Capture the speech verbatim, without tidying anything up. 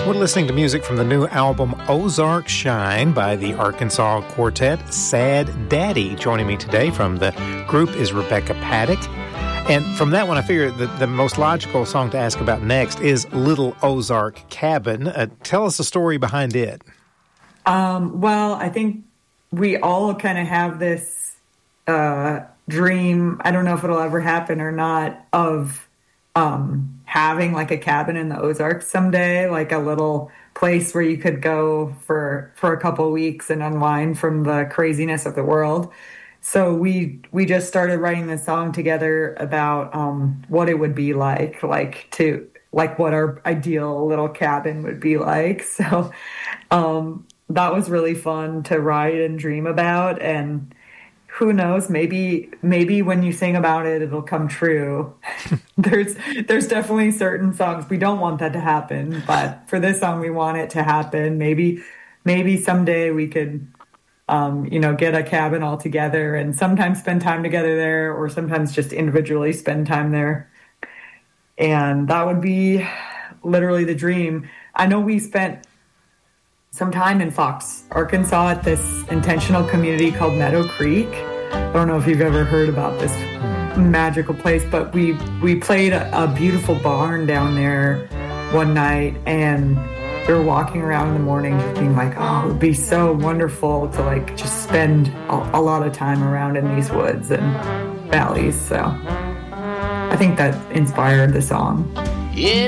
We're listening to music from the new album Ozark Shine by the Arkansas quartet Sad Daddy. Joining me today from the group is Rebecca Paddock. And from that one, I figured that the most logical song to ask about next is Little Ozark Cabin. Uh, tell us the story behind it. Um, well, I think we all kind of have this uh, dream, I don't know if it'll ever happen or not, of um, having like a cabin in the Ozarks someday, like a little place where you could go for, for a couple weeks and unwind from the craziness of the world. So we we just started writing this song together about um, what it would be like, like to like what our ideal little cabin would be like. So um, that was really fun to write and dream about. And who knows, maybe maybe when you sing about it, it'll come true. there's there's definitely certain songs we don't want that to happen, but for this song we want it to happen. Maybe maybe someday we could. Um, you know, get a cabin all together and sometimes spend time together there or sometimes just individually spend time there. And that would be literally the dream. I know we spent some time in Fox, Arkansas at this intentional community called Meadow Creek. I don't know if you've ever heard about this magical place, but we, we played a, a beautiful barn down there one night, and we were walking around in the morning just being like, oh, it would be so wonderful to like just spend a, a lot of time around in these woods and valleys. So I think that inspired the song. Yes.